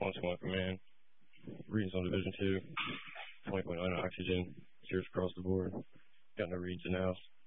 121 command. Readings on Division 2. 20.9 oxygen. Cheers across the board. Got no reads in house.